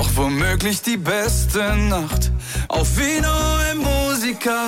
doch womöglich die beste Nacht auf Vino e Musica.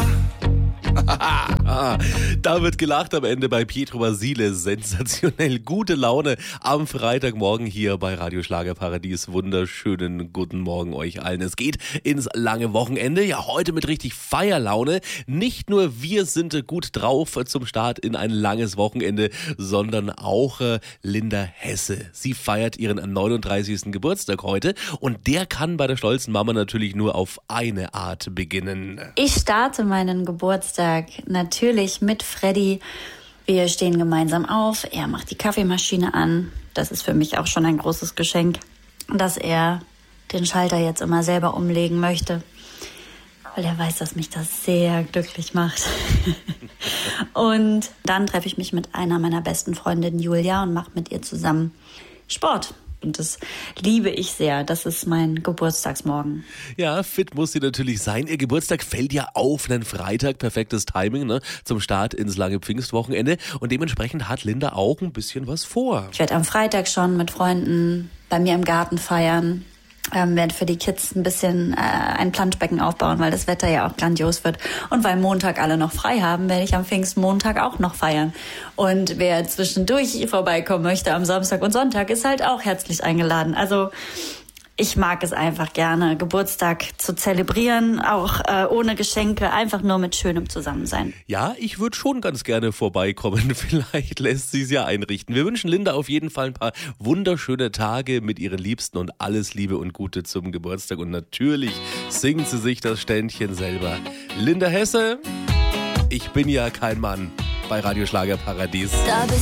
Da wird gelacht am Ende bei Pietro Basile. Sensationell gute Laune am Freitagmorgen hier bei Radio Schlagerparadies. Wunderschönen guten Morgen euch allen. Es geht ins lange Wochenende. Ja, heute mit richtig Feierlaune. Nicht nur wir sind gut drauf zum Start in ein langes Wochenende, sondern auch Linda Hesse. Sie feiert ihren 39. Geburtstag heute und der kann bei der stolzen Mama natürlich nur auf eine Art beginnen. Ich starte meinen Geburtstag natürlich mit Freddy. Wir stehen gemeinsam auf, er macht die Kaffeemaschine an. Das ist für mich auch schon ein großes Geschenk, dass er den Schalter jetzt immer selber umlegen möchte, weil er weiß, dass mich das sehr glücklich macht. Und dann treffe ich mich mit einer meiner besten Freundinnen, Julia, und mache mit ihr zusammen Sport. Und das liebe ich sehr. Das ist mein Geburtstagsmorgen. Ja, fit muss sie natürlich sein. Ihr Geburtstag fällt ja auf einen Freitag. Perfektes Timing, ne? Zum Start ins lange Pfingstwochenende. Und dementsprechend hat Linda auch ein bisschen was vor. Ich werde am Freitag schon mit Freunden bei mir im Garten feiern. Werde für die Kids ein bisschen ein Planschbecken aufbauen, weil das Wetter ja auch grandios wird. Und weil Montag alle noch frei haben, werde ich am Pfingstmontag auch noch feiern. Und wer zwischendurch vorbeikommen möchte am Samstag und Sonntag, ist halt auch herzlich eingeladen. Also ich mag es einfach gerne, Geburtstag zu zelebrieren, auch ohne Geschenke, einfach nur mit schönem Zusammensein. Ja, ich würde schon ganz gerne vorbeikommen. Vielleicht lässt sie es ja einrichten. Wir wünschen Linda auf jeden Fall ein paar wunderschöne Tage mit ihren Liebsten und alles Liebe und Gute zum Geburtstag. Und natürlich singt sie sich das Ständchen selber. Linda Hesse, ich bin ja kein Mann bei Radio Schlagerparadies. Da bist